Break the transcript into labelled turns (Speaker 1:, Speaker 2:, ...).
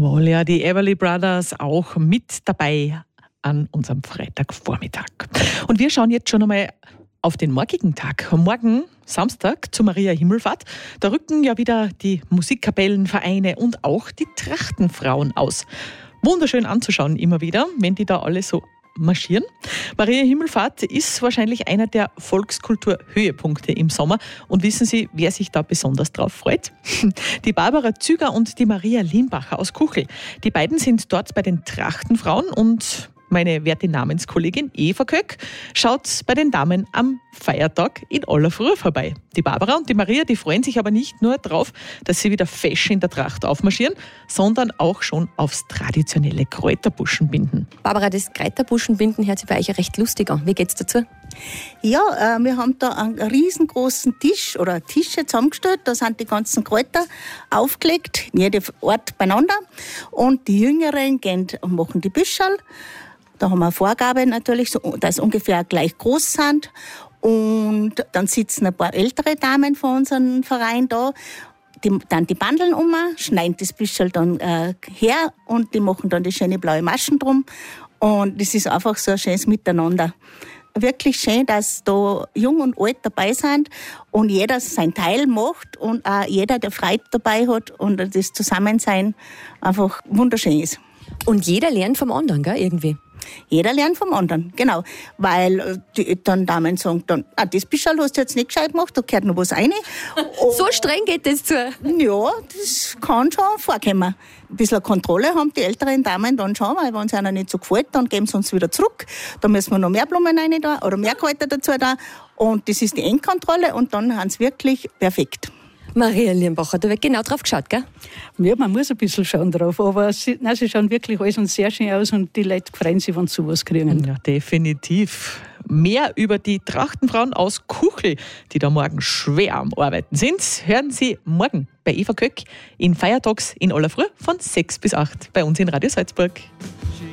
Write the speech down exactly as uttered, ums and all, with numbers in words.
Speaker 1: Jawohl, ja, die Everly Brothers auch mit dabei an unserem Freitagvormittag. Und wir schauen jetzt schon einmal auf den morgigen Tag. Morgen, Samstag, zu Maria Himmelfahrt. Da rücken ja wieder die Musikkapellenvereine und auch die Trachtenfrauen aus. Wunderschön anzuschauen immer wieder, wenn die da alle so marschieren. Maria Himmelfahrt ist wahrscheinlich einer der Volkskultur-Höhepunkte im Sommer. Und wissen Sie, wer sich da besonders drauf freut? Die Barbara Züger und die Maria Lienbacher aus Kuchel. Die beiden sind dort bei den Trachtenfrauen und meine werte Namenskollegin Eva Köck schaut bei den Damen am Feiertag in aller Früh vorbei. Die Barbara und die Maria, die freuen sich aber nicht nur drauf, dass sie wieder fesch in der Tracht aufmarschieren, sondern auch schon aufs traditionelle Kräuterbuschenbinden.
Speaker 2: Barbara, das Kräuterbuschenbinden hört sich bei euch ja recht lustig an. Wie geht's dazu?
Speaker 3: Ja, äh, wir haben da einen riesengroßen Tisch oder Tische zusammengestellt. Da sind die ganzen Kräuter aufgelegt, jeder Ort beieinander. Und die Jüngeren gehen und machen die Büscherl. Da haben wir eine Vorgabe natürlich, so, dass sie ungefähr gleich groß sind. Und dann sitzen ein paar ältere Damen von unserem Verein da, die dann die Bandeln um, schneiden das Büschel dann äh, her und die machen dann die schöne blaue Maschen drum. Und das ist einfach so ein schönes Miteinander. Wirklich schön, dass da Jung und Alt dabei sind und jeder sein Teil macht und auch jeder, der Freude dabei hat und das Zusammensein einfach wunderschön ist.
Speaker 2: Und jeder lernt vom anderen, gell, irgendwie?
Speaker 3: Jeder lernt vom anderen, genau. Weil die dann Damen sagen, dann, ah, das Büschel hast du jetzt nicht gescheit gemacht, da gehört noch was rein.
Speaker 2: So streng geht das zu?
Speaker 3: Ja, das kann schon vorkommen. Ein bisschen Kontrolle haben die älteren Damen dann schon, weil wenn es ihnen nicht so gefällt, dann geben sie uns wieder zurück. Da müssen wir noch mehr Blumen rein da oder mehr Kräuter dazu da. Und das ist die Endkontrolle und dann haben sie wirklich perfekt.
Speaker 2: Maria Lienbacher, da wird genau drauf geschaut, gell?
Speaker 4: Ja, man muss ein bisschen schauen drauf, aber sie, nein, sie schauen wirklich alles und sehr schön aus und die Leute freuen sich, wenn sie sowas kriegen.
Speaker 1: Ja, definitiv. Mehr über die Trachtenfrauen aus Kuchel, die da morgen schwer am Arbeiten sind, hören Sie morgen bei Eva Köck in Feiertags in aller Früh von sechs bis acht bei uns in Radio Salzburg.